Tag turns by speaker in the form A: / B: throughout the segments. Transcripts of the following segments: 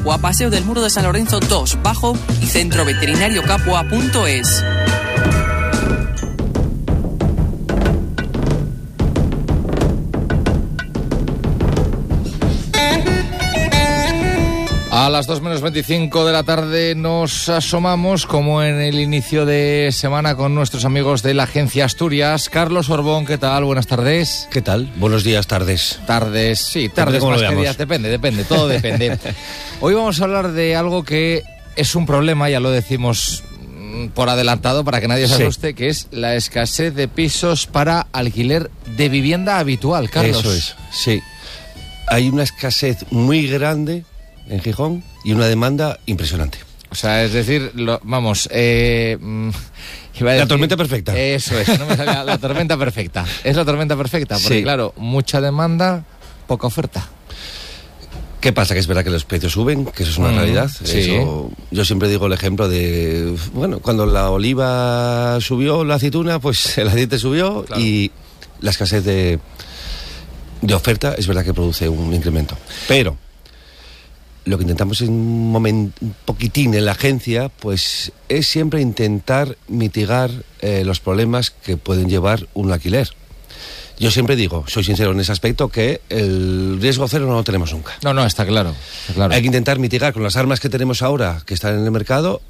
A: Capua, Paseo del Muro de San Lorenzo 2, Bajo y centroveterinariocapua.es.
B: A las 2:25 de la tarde nos asomamos, como en el inicio de semana, con nuestros amigos de la Agencia Asturias. Carlos Orbón, ¿qué tal? Buenas tardes.
C: ¿Qué tal? Buenos días, tardes.
B: Tardes, sí, tardes más que días. Depende, todo depende. Hoy vamos a hablar de algo que es un problema, ya lo decimos por adelantado para que nadie se asuste, que es la escasez de pisos para alquiler de vivienda habitual, Carlos.
C: Eso es, sí. Hay una escasez muy grande en Gijón y una demanda impresionante.
B: O sea, es decir, la
C: tormenta perfecta.
B: Eso es, no me salía la tormenta perfecta. Es la tormenta perfecta, porque claro, mucha demanda, poca oferta.
C: ¿Qué pasa? Que es verdad que los precios suben, que eso es una realidad.
B: Sí.
C: Eso, yo siempre digo el ejemplo de, bueno, cuando la oliva subió, la aceituna, pues el aceite subió, claro. Y la escasez de oferta es verdad que produce un incremento. Pero lo que intentamos un poquitín en la agencia, pues es siempre intentar mitigar los problemas que pueden llevar un alquiler. Yo siempre digo, soy sincero en ese aspecto, que el riesgo cero no lo tenemos nunca.
B: No, está claro.
C: Hay que intentar mitigar con las armas que tenemos ahora, que están en el mercado,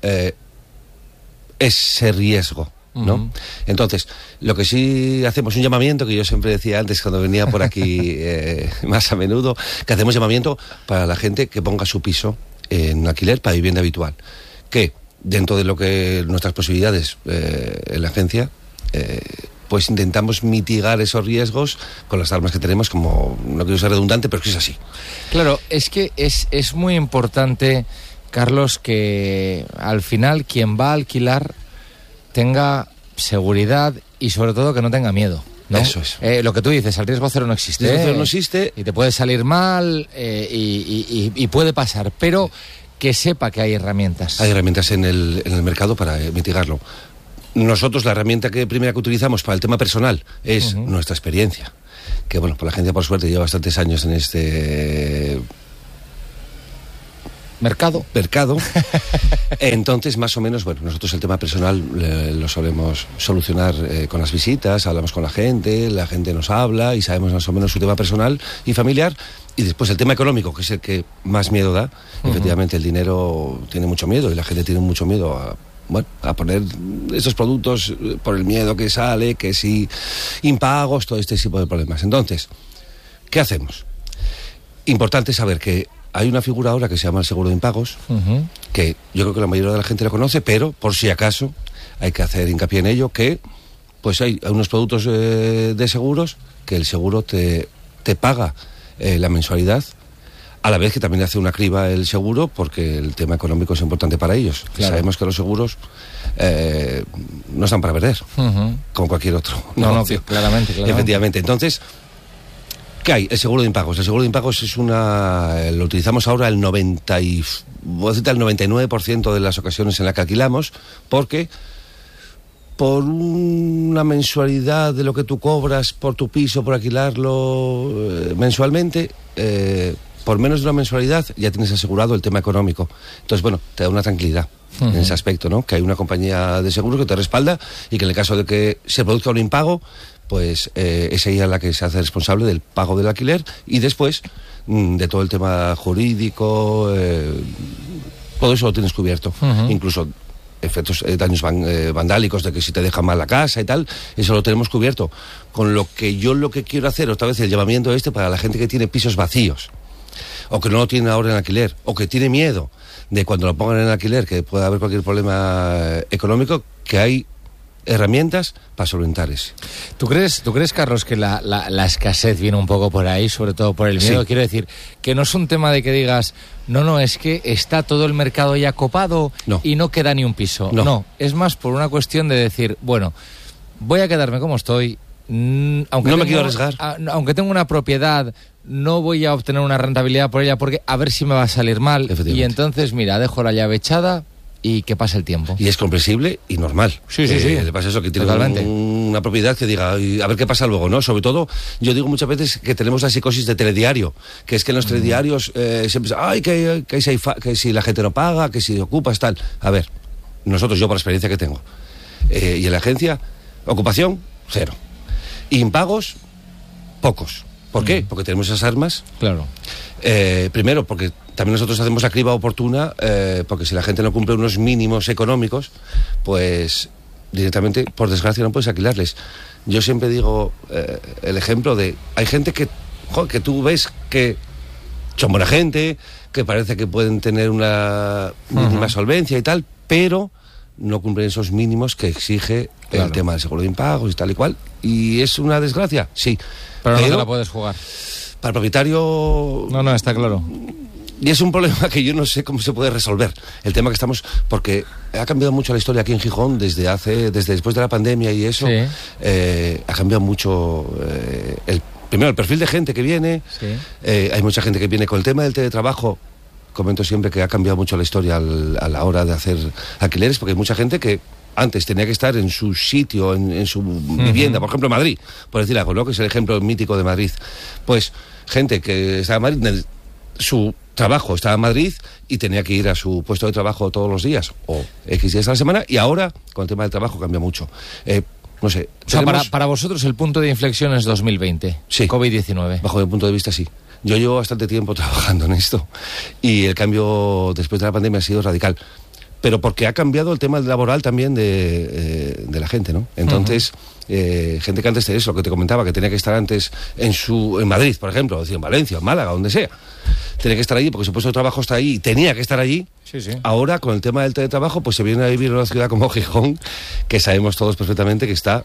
C: ese riesgo, ¿no? Uh-huh. Entonces, lo que sí hacemos un llamamiento, que yo siempre decía antes cuando venía por aquí más a menudo, que hacemos llamamiento para la gente que ponga su piso en alquiler para vivienda habitual. Que dentro de lo que nuestras posibilidades en la agencia, pues intentamos mitigar esos riesgos con las armas que tenemos, como no quiero ser redundante, pero es que es así.
B: Claro, es que es muy importante, Carlos, que al final quien va a alquilar tenga seguridad y sobre todo que no tenga miedo, ¿no?
C: Eso es.
B: Lo que tú dices, el riesgo cero no existe.
C: El riesgo cero no existe.
B: Y te puede salir mal y puede pasar, pero que sepa que hay herramientas.
C: Hay herramientas en el mercado para mitigarlo. Nosotros la herramienta primera que utilizamos para el tema personal es nuestra experiencia. Que bueno, por la agencia por suerte lleva bastantes años en este mercado. Entonces, más o menos, bueno, nosotros el tema personal lo solemos solucionar con las visitas, hablamos con la gente nos habla y sabemos más o menos su tema personal y familiar. Y después el tema económico, que es el que más miedo da. Efectivamente, el dinero tiene mucho miedo y la gente tiene mucho miedo a poner esos productos por el miedo que sale, que si impagos, todo este tipo de problemas. Entonces, ¿qué hacemos? Importante saber que hay una figura ahora que se llama el seguro de impagos, que yo creo que la mayoría de la gente lo conoce, pero por si acaso hay que hacer hincapié en ello, que pues hay unos productos de seguros que el seguro te paga la mensualidad, a la vez que también hace una criba el seguro, porque el tema económico es importante para ellos. Claro. Sabemos que los seguros no están para perder, como cualquier otro.
B: No, claramente.
C: Efectivamente. Entonces, ¿qué hay? El seguro de impagos. El seguro de impagos es lo utilizamos ahora el 99% de las ocasiones en las que alquilamos, porque por una mensualidad de lo que tú cobras por tu piso, por alquilarlo mensualmente, por menos de una mensualidad ya tienes asegurado el tema económico. Entonces, bueno, te da una tranquilidad en ese aspecto, ¿no? Que hay una compañía de seguro que te respalda y que en el caso de que se produzca un impago, pues es ella la que se hace responsable del pago del alquiler y después de todo el tema jurídico, todo eso lo tienes cubierto. Incluso efectos, daños vandálicos, de que si te dejan mal la casa y tal, eso lo tenemos cubierto. Con lo que quiero hacer otra vez el llamamiento para la gente que tiene pisos vacíos, o que no lo tiene ahora en alquiler, o que tiene miedo de cuando lo pongan en alquiler que pueda haber cualquier problema económico, que hay herramientas para solventar eso.
B: ¿Tú crees, Carlos, que la escasez viene un poco por ahí, sobre todo por el miedo? Sí. Quiero decir, que no es un tema de que digas, no, es que está todo el mercado ya copado y no queda ni un piso. No, es más por una cuestión de decir, bueno, voy a quedarme como estoy, aunque
C: no me quiero arriesgar.
B: Aunque tengo una propiedad, no voy a obtener una rentabilidad por ella porque a ver si me va a salir mal. Y entonces, mira, dejo la llave echada y que pase el tiempo.
C: Y es comprensible y normal.
B: Sí.
C: Le pasa eso, que tiene una propiedad que diga, a ver qué pasa luego, ¿no? Sobre todo, yo digo muchas veces que tenemos la psicosis de telediario, que es que en los telediarios siempre que si la gente no paga, que si ocupas, tal. A ver, nosotros, yo por la experiencia que tengo, y en la agencia, ocupación, 0. Impagos, pocos. ¿Por qué? Porque tenemos esas armas.
B: Claro.
C: Primero, porque también nosotros hacemos la criba oportuna, porque si la gente no cumple unos mínimos económicos, pues directamente, por desgracia, no puedes alquilarles. Yo siempre digo el ejemplo de, hay gente que tú ves que son buena gente, que parece que pueden tener una mínima solvencia y tal, pero no cumplen esos mínimos que exige el tema del seguro de impagos y tal y cual. ¿Y es una desgracia? Sí.
B: Pero no te la puedes jugar.
C: Para el propietario...
B: No, está claro.
C: Y es un problema que yo no sé cómo se puede resolver. El tema que estamos... Porque ha cambiado mucho la historia aquí en Gijón desde después de la pandemia y eso. Sí. Ha cambiado mucho primero el perfil de gente que viene. Sí. Hay mucha gente que viene con el tema del teletrabajo. Comento siempre que ha cambiado mucho la historia a la hora de hacer alquileres, porque hay mucha gente que antes tenía que estar en su sitio, en su vivienda, por ejemplo en Madrid, por decir algo, ¿no? Que es el ejemplo mítico de Madrid. Pues gente que estaba en Madrid, su trabajo estaba en Madrid y tenía que ir a su puesto de trabajo todos los días, o X días a la semana, y ahora, con el tema del trabajo, cambia mucho. No sé.
B: O sea, para vosotros el punto de inflexión es 2020,
C: sí,
B: COVID-19.
C: Bajo mi punto de vista, sí. Yo llevo bastante tiempo trabajando en esto y el cambio después de la pandemia ha sido radical. Pero porque ha cambiado el tema laboral también de la gente, ¿no? Entonces, gente que antes de eso, lo que te comentaba, que tenía que estar antes en Madrid, por ejemplo, en Valencia, en Málaga, donde sea, tenía que estar allí porque su puesto de trabajo está ahí y tenía que estar allí.
B: Sí.
C: Ahora, con el tema del teletrabajo, pues se viene a vivir en una ciudad como Gijón, que sabemos todos perfectamente que está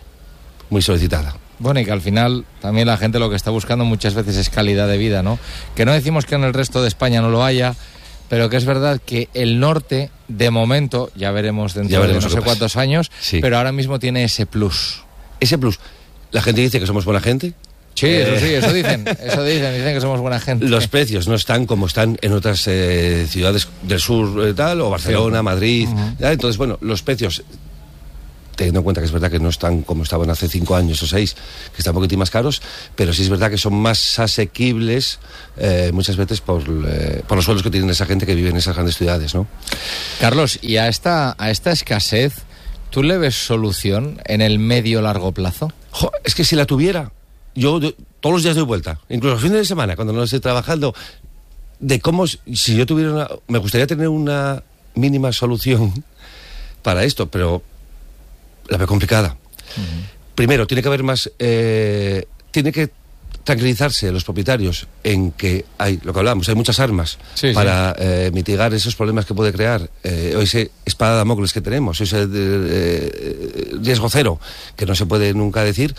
C: muy solicitada.
B: Bueno, y que al final también la gente lo que está buscando muchas veces es calidad de vida, ¿no? Que no decimos que en el resto de España no lo haya, pero que es verdad que el norte, de momento, ya veremos de no sé cuántos años, sí, pero ahora mismo tiene ese plus.
C: Ese plus. La gente dice que somos buena gente.
B: Sí, eso dicen que somos buena gente.
C: Los precios no están como están en otras ciudades del sur, tal, o Barcelona, sí, Madrid. Entonces, bueno, los precios, teniendo en cuenta que es verdad que no están como estaban hace 5 años o 6, que están un poquitín más caros, pero sí es verdad que son más asequibles muchas veces por los sueldos que tienen esa gente que vive en esas grandes ciudades, ¿no?
B: Carlos, y a esta escasez, ¿tú le ves solución en el medio-largo plazo?
C: Es que si la tuviera, yo todos los días doy vuelta, incluso los fines de semana, cuando no estoy trabajando, de cómo, si yo tuviera me gustaría tener una mínima solución para esto, pero la veo complicada. Primero, tiene que haber más... tiene que tranquilizarse los propietarios en que hay, lo que hablamos, hay muchas armas para mitigar esos problemas que puede crear, o ese espada de Damocles que tenemos, ese riesgo cero, que no se puede nunca decir,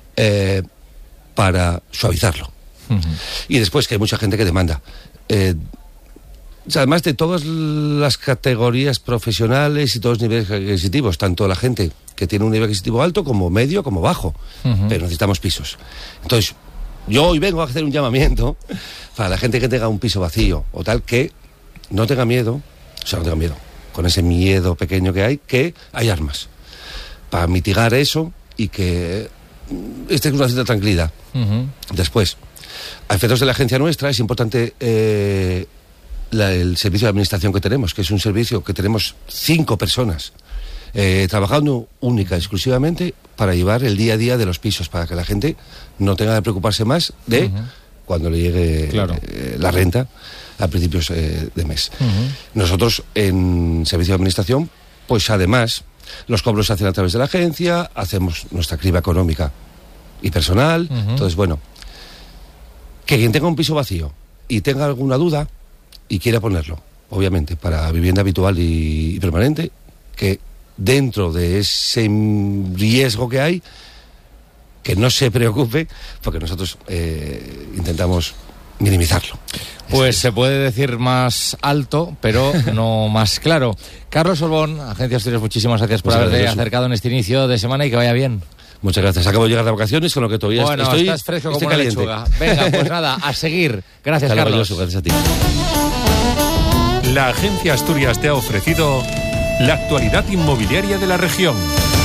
C: para suavizarlo. Y después que hay mucha gente que demanda. Además de todas las categorías profesionales y todos los niveles adquisitivos, tanto la gente que tiene un nivel adquisitivo alto como medio como bajo, pero necesitamos pisos. Entonces, yo hoy vengo a hacer un llamamiento para la gente que tenga un piso vacío o tal, que no tenga miedo, con ese miedo pequeño que hay armas para mitigar eso y que esté con una cierta tranquilidad. Después, a efectos de la agencia nuestra, es importante el servicio de administración que tenemos, que es un servicio que tenemos 5 personas trabajando única, exclusivamente para llevar el día a día de los pisos, para que la gente no tenga que preocuparse más de cuando le llegue la renta a principios de mes. Nosotros en servicio de administración, pues además los cobros se hacen a través de la agencia, hacemos nuestra criba económica y personal. Entonces, bueno, que quien tenga un piso vacío y tenga alguna duda y quiera ponerlo, obviamente, para vivienda habitual y permanente, que dentro de ese riesgo que hay, que no se preocupe, porque nosotros intentamos minimizarlo.
B: Pues se puede decir más alto, pero no más claro. Carlos Sorbón, Agencia Asturias, muchísimas gracias por haberte acercado en este inicio de semana y que vaya bien.
C: Muchas gracias. Acabo de llegar de vacaciones, con lo que todavía
B: estás fresco como una lechuga. Venga, pues nada, a seguir. Gracias, Carlos.
C: Gracias a ti.
D: la Agencia Asturias te ha ofrecido la actualidad inmobiliaria de la región.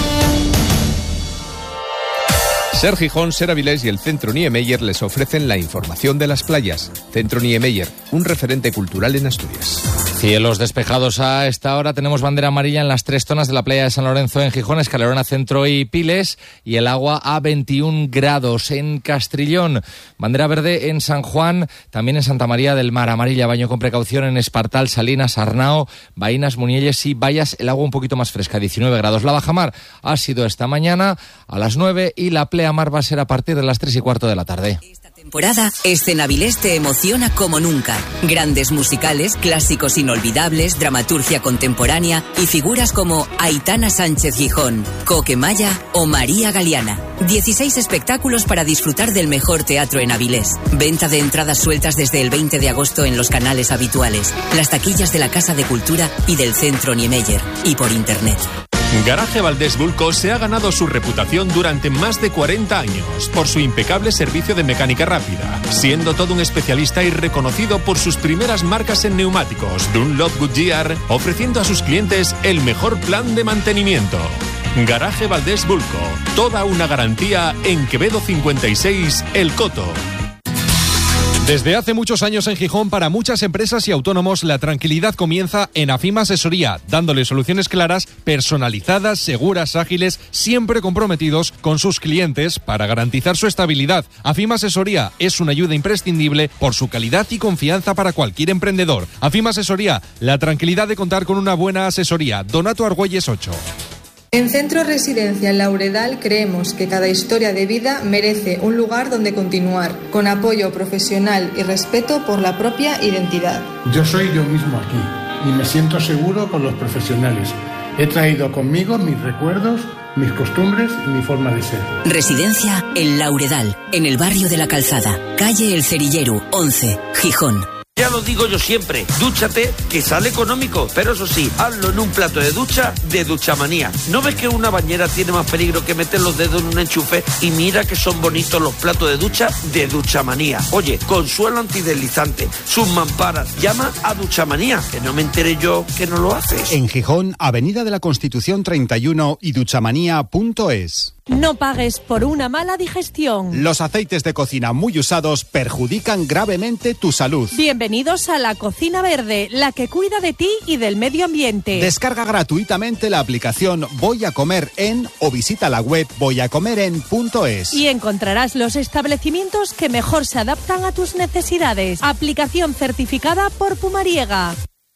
E: Ser Gijón, Ser Avilés y el Centro Niemeyer les ofrecen la información de las playas. Centro Niemeyer, un referente cultural en Asturias.
B: Cielos despejados a esta hora. Tenemos bandera amarilla en las 3 zonas de la playa de San Lorenzo en Gijón, Escalerona, Centro y Piles, y el agua a 21 grados en Castrillón. Bandera verde en San Juan, también en Santa María del Mar. Amarilla, baño con precaución en Espartal, Salinas, Arnao, Baínas, Munielles y Vallas. El agua un poquito más fresca, 19 grados. La bajamar ha sido esta mañana a las 9 y la pleamar va a ser a partir de las 3:15 de la tarde.
F: Temporada, Escena Avilés te emociona como nunca. Grandes musicales, clásicos inolvidables, dramaturgia contemporánea y figuras como Aitana Sánchez Gijón, Coque Maya o María Galeana. 16 espectáculos para disfrutar del mejor teatro en Avilés. Venta de entradas sueltas desde el 20 de agosto en los canales habituales, las taquillas de la Casa de Cultura y del Centro Niemeyer y por internet.
D: Garaje Valdés Bulco se ha ganado su reputación durante más de 40 años por su impecable servicio de mecánica rápida, siendo todo un especialista y reconocido por sus primeras marcas en neumáticos, Dunlop, Goodyear, ofreciendo a sus clientes el mejor plan de mantenimiento. Garaje Valdés Bulco, toda una garantía en Quevedo 56, El Coto.
G: Desde hace muchos años en Gijón, para muchas empresas y autónomos, la tranquilidad comienza en AFIMA Asesoría, dándole soluciones claras, personalizadas, seguras, ágiles, siempre comprometidos con sus clientes para garantizar su estabilidad. AFIMA Asesoría es una ayuda imprescindible por su calidad y confianza para cualquier emprendedor. AFIMA Asesoría, la tranquilidad de contar con una buena asesoría. Donato Argüelles 8.
H: En Centro Residencial Lauredal creemos que cada historia de vida merece un lugar donde continuar, con apoyo profesional y respeto por la propia identidad.
I: Yo soy yo mismo aquí y me siento seguro con los profesionales. He traído conmigo mis recuerdos, mis costumbres y mi forma de ser.
F: Residencia El Lauredal, en el barrio de la Calzada, calle El Cerillero, 11, Gijón.
J: Ya lo digo yo siempre, dúchate, que sale económico, pero eso sí, hazlo en un plato de ducha de Duchamanía. ¿No ves que una bañera tiene más peligro que meter los dedos en un enchufe? Y mira que son bonitos los platos de ducha de Duchamanía. Oye, con suelo antideslizante, sus mamparas, llama a Duchamanía, que no me enteré yo que no lo haces.
K: En Gijón, Avenida de la Constitución 31 y duchamanía.es.
L: No pagues por una mala digestión.
K: Los aceites de cocina muy usados perjudican gravemente tu salud.
L: Bienvenidos a La Cocina Verde, la que cuida de ti y del medio ambiente.
K: Descarga gratuitamente la aplicación Voy a Comer En o visita la web voyacomeren.es.
L: Y encontrarás los establecimientos que mejor se adaptan a tus necesidades. Aplicación certificada por Pumariega.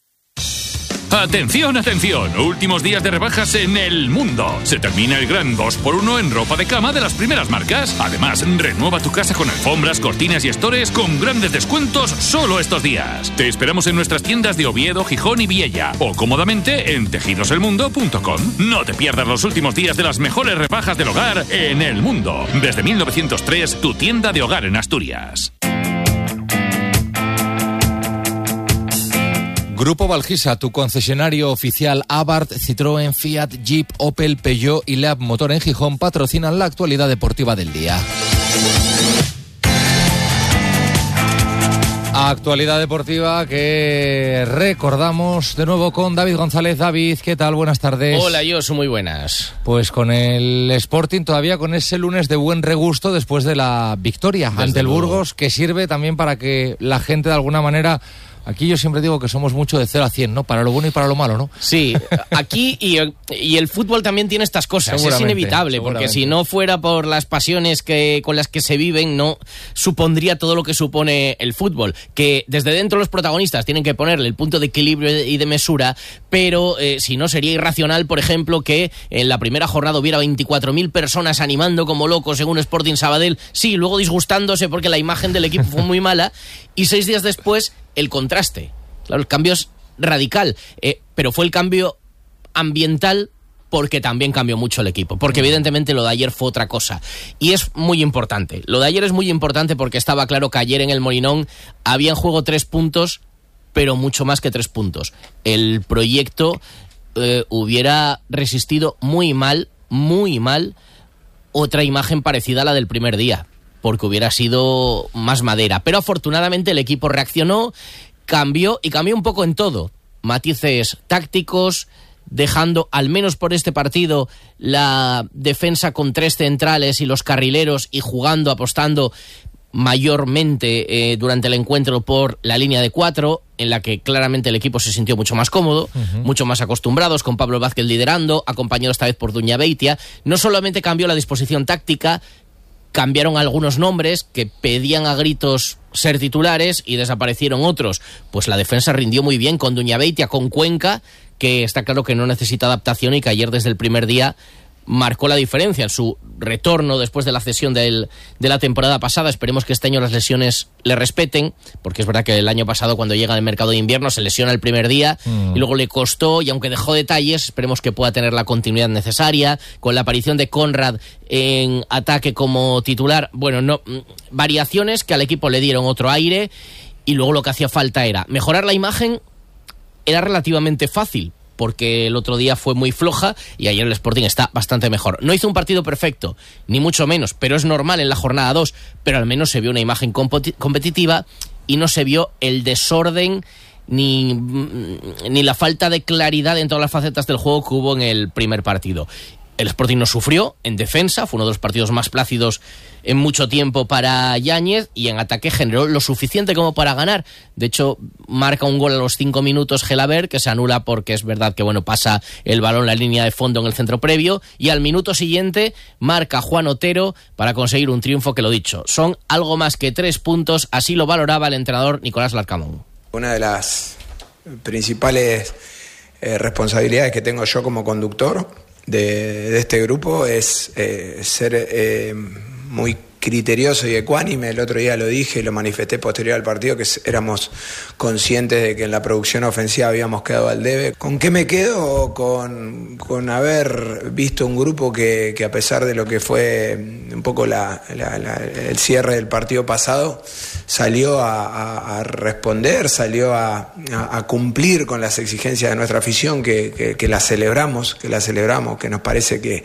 M: ¡Atención, atención! Últimos días de rebajas en El Mundo. Se termina el gran 2x1 en ropa de cama de las primeras marcas. Además, renueva tu casa con alfombras, cortinas y estores con grandes descuentos solo estos días. Te esperamos en nuestras tiendas de Oviedo, Gijón y Viella o cómodamente en tejidoselmundo.com. No te pierdas los últimos días de las mejores rebajas del hogar en El Mundo. Desde 1903, tu tienda de hogar en Asturias.
B: Grupo Valgisa, tu concesionario oficial Abarth, Citroën, Fiat, Jeep, Opel, Peugeot y Leab Motor en Gijón patrocinan la actualidad deportiva del día. Actualidad deportiva que recordamos de nuevo con David González. David, ¿qué tal? Buenas tardes.
N: Hola, muy buenas.
B: Pues con el Sporting todavía con ese lunes de buen regusto después de la victoria ante el Burgos, que sirve también para que la gente de alguna manera... Aquí yo siempre digo que somos mucho de 0 a 100, ¿no? Para lo bueno y para lo malo, ¿no?
N: Sí, aquí y el fútbol también tiene estas cosas, es inevitable, porque si no fuera por las pasiones con las que se viven, no supondría todo lo que supone el fútbol, que desde dentro los protagonistas tienen que ponerle el punto de equilibrio y de mesura, pero si no sería irracional, por ejemplo, que en la primera jornada hubiera 24.000 personas animando como locos según Sporting Sabadell, sí, luego disgustándose porque la imagen del equipo fue muy mala, y 6 días después el contraste. Claro, el cambio es radical, pero fue el cambio ambiental porque también cambió mucho el equipo, porque evidentemente lo de ayer fue otra cosa, y es muy importante. Lo de ayer es muy importante porque estaba claro que ayer en el Molinón había en juego 3 puntos, pero mucho más que 3 puntos. El proyecto hubiera resistido muy mal otra imagen parecida a la del primer día, porque hubiera sido más madera. Pero afortunadamente el equipo reaccionó, cambió un poco en todo. matices tácticos, dejando, al menos por este partido, la defensa con 3 centrales y los carrileros y jugando, apostando mayormente durante el encuentro por la línea de 4, en la que claramente el equipo se sintió mucho más cómodo, mucho más acostumbrados, con Pablo Vázquez liderando, acompañado esta vez por Duña Beitia. No solamente cambió la disposición táctica, cambiaron algunos nombres que pedían a gritos ser titulares y desaparecieron otros. Pues la defensa rindió muy bien con Duña Beitia, con Cuenca, que está claro que no necesita adaptación y que ayer desde el primer día marcó la diferencia en su retorno después de la cesión de la temporada pasada. Esperemos que este año las lesiones le respeten, porque es verdad que el año pasado, cuando llega al mercado de invierno, se lesiona el primer día y luego le costó, y aunque dejó detalles, esperemos que pueda tener la continuidad necesaria, con la aparición de Conrad en ataque como titular. Bueno, no, variaciones que al equipo le dieron otro aire, y luego lo que hacía falta era mejorar la imagen. Era relativamente fácil, porque el otro día fue muy floja y ayer el Sporting está bastante mejor. No hizo un partido perfecto, ni mucho menos, pero es normal en la jornada 2, pero al menos se vio una imagen competitiva y no se vio el desorden ni la falta de claridad en todas las facetas del juego que hubo en el primer partido. El Sporting no sufrió en defensa, fue uno de los partidos más plácidos en mucho tiempo para Yáñez, y en ataque generó lo suficiente como para ganar. De hecho, marca un gol a los 5 minutos Gelabert, que se anula porque es verdad que pasa el balón la línea de fondo en el centro previo, y al minuto siguiente marca Juan Otero para conseguir un triunfo que, lo dicho, son algo más que 3 puntos, así lo valoraba el entrenador Nicolás Larcamón.
O: Una de las principales responsabilidades que tengo yo como conductor de este grupo es ser muy criterioso y ecuánime. El otro día lo dije y lo manifesté posterior al partido, que éramos conscientes de que en la producción ofensiva habíamos quedado al debe. ¿Con qué me quedo? Con haber visto un grupo que a pesar de lo que fue un poco el cierre del partido pasado, salió a responder, salió a cumplir con las exigencias de nuestra afición, que la celebramos, que nos parece que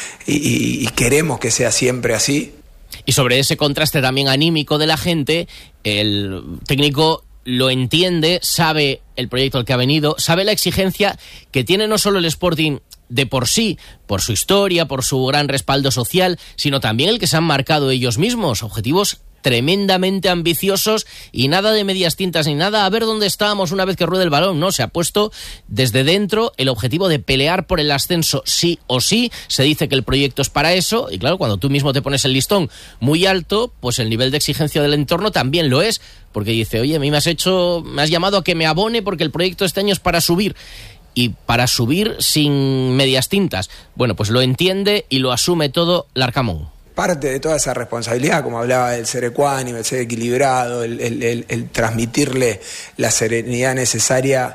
O: y queremos que sea siempre así.
N: Y sobre ese contraste también anímico de la gente, el técnico lo entiende, sabe el proyecto al que ha venido, sabe la exigencia que tiene no solo el Sporting de por sí, por su historia, por su gran respaldo social, sino también el que se han marcado ellos mismos, objetivos tremendamente ambiciosos, y nada de medias tintas ni nada a ver dónde estábamos una vez que ruede el balón. No, se ha puesto desde dentro el objetivo de pelear por el ascenso sí o sí. Se dice que el proyecto es para eso, y claro, cuando tú mismo te pones el listón muy alto, pues el nivel de exigencia del entorno también lo es, porque dice, oye, a mí me has llamado a que me abone porque el proyecto este año es para subir, y para subir sin medias tintas. Bueno, pues lo entiende y lo asume todo Larcamón.
O: Parte de toda esa responsabilidad, como hablaba, del ser ecuánime, el ser equilibrado, el transmitirle la serenidad necesaria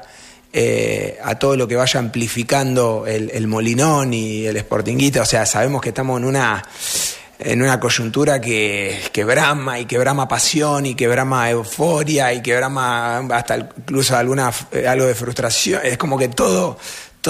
O: a todo lo que vaya amplificando el Molinón y el Sportinguita. O sea, sabemos que estamos en una coyuntura que brama, y que brama pasión, y que brama euforia, y que brama hasta incluso algo de frustración. Es como que todo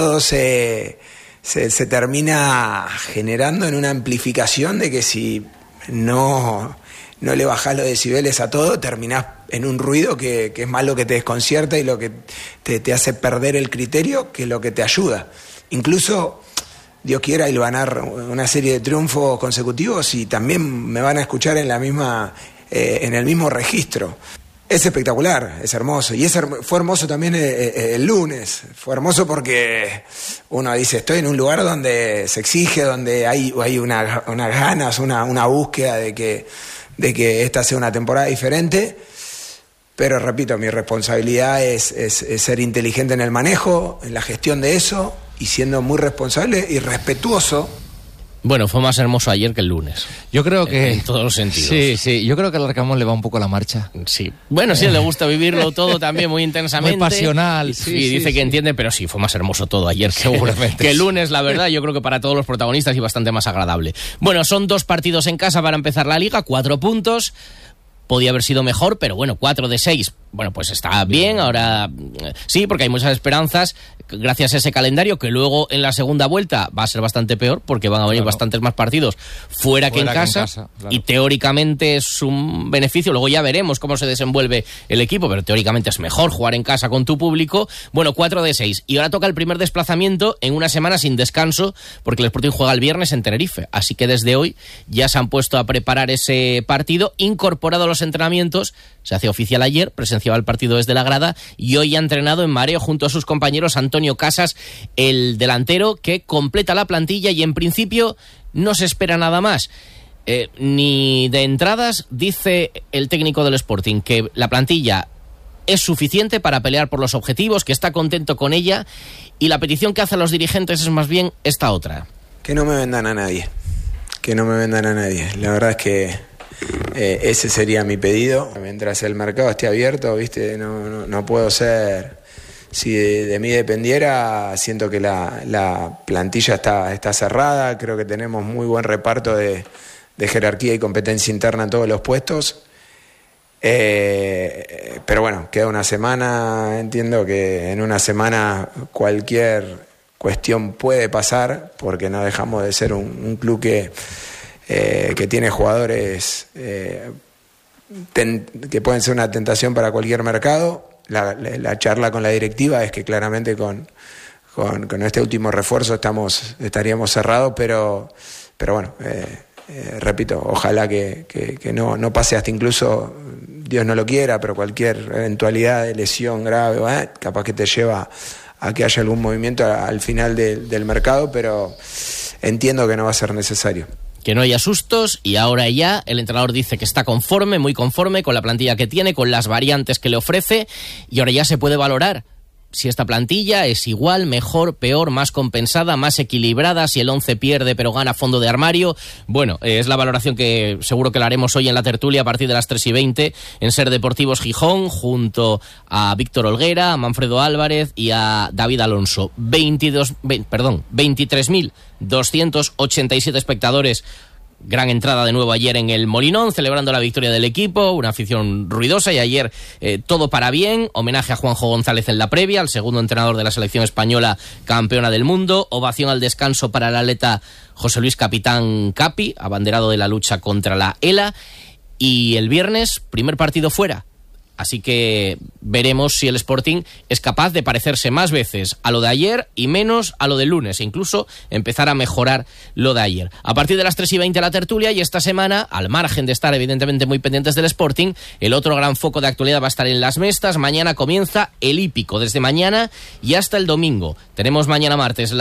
O: se termina generando en una amplificación de que si no le bajás los decibeles a todo, terminás en un ruido que es más lo que te desconcierta y lo que te hace perder el criterio que lo que te ayuda. Incluso, Dios quiera, hilvanar una serie de triunfos consecutivos y también me van a escuchar en el mismo registro. Es espectacular, es hermoso. Y fue hermoso también el lunes. Fue hermoso porque uno dice, estoy en un lugar donde se exige, donde hay unas ganas, una búsqueda de que esta sea una temporada diferente. Pero repito, mi responsabilidad es ser inteligente en el manejo, en la gestión de eso, y siendo muy responsable y respetuoso.
N: Bueno, fue más hermoso ayer que el lunes.
B: Yo creo que...
N: En todos los sentidos.
B: Sí. Yo creo que al Larcamón le va un poco la marcha.
N: Sí. Bueno, sí, le gusta vivirlo todo también muy intensamente.
B: Muy pasional.
N: Sí, dice que entiende, pero sí, fue más hermoso todo ayer seguramente que el lunes, la verdad. Yo creo que para todos los protagonistas y bastante más agradable. Bueno, son 2 partidos en casa para empezar la Liga, 4 puntos. Podía haber sido mejor, pero bueno, 4 de 6 bueno, pues está bien, ahora sí, porque hay muchas esperanzas gracias a ese calendario que luego en la segunda vuelta va a ser bastante peor porque van a venir bastantes más partidos fuera que en casa, claro. Y teóricamente es un beneficio, luego ya veremos cómo se desenvuelve el equipo, pero teóricamente es mejor jugar en casa con tu público. Bueno, 4 de 6, y ahora toca el primer desplazamiento en una semana sin descanso porque el Sporting juega el viernes en Tenerife, así que desde hoy ya se han puesto a preparar ese partido, incorporado a los entrenamientos, se hace oficial ayer, presenciaba el partido desde la grada y hoy ha entrenado en mareo junto a sus compañeros Antonio Casas, el delantero que completa la plantilla y en principio no se espera nada más. Ni de entradas, dice el técnico del Sporting, que la plantilla es suficiente para pelear por los objetivos, que está contento con ella, y la petición que hace a los dirigentes es más bien esta otra.
O: Que no me vendan a nadie, la verdad es que ese sería mi pedido. Mientras el mercado esté abierto, ¿viste? No puedo ser... Si de mí dependiera, siento que la plantilla está cerrada, creo que tenemos muy buen reparto de jerarquía y competencia interna en todos los puestos. Pero bueno, queda una semana, entiendo que en una semana cualquier cuestión puede pasar, porque no dejamos de ser un club que tiene jugadores que pueden ser una tentación para cualquier mercado. La charla con la directiva es que claramente con este último refuerzo estaríamos cerrados, pero bueno, repito, ojalá que no pase hasta incluso, Dios no lo quiera, pero cualquier eventualidad de lesión grave, capaz que te lleva a que haya algún movimiento al final del mercado, pero entiendo que no va a ser necesario.
N: Que no haya sustos, y ahora ya el entrenador dice que está conforme, muy conforme con la plantilla que tiene, con las variantes que le ofrece, y ahora ya se puede valorar si esta plantilla es igual, mejor, peor, más compensada, más equilibrada, si el 11 pierde pero gana fondo de armario. Bueno, es la valoración que seguro que la haremos hoy en la tertulia a partir de las 3:20 en Ser Deportivos Gijón, junto a Víctor Olguera, a Manfredo Álvarez y a David Alonso. 23.287 espectadores. Gran entrada de nuevo ayer en el Molinón, celebrando la victoria del equipo, una afición ruidosa, y ayer todo para bien. Homenaje a Juanjo González en la previa, al segundo entrenador de la selección española campeona del mundo. Ovación al descanso para el atleta José Luis Capitán Capi, abanderado de la lucha contra la ELA. Y el viernes, primer partido fuera. Así que veremos si el Sporting es capaz de parecerse más veces a lo de ayer y menos a lo del lunes, e incluso empezar a mejorar lo de ayer. A partir de las 3:20 la tertulia, y esta semana, al margen de estar evidentemente muy pendientes del Sporting, el otro gran foco de actualidad va a estar en las Mestas. Mañana comienza el hípico, desde mañana y hasta el domingo. Tenemos mañana martes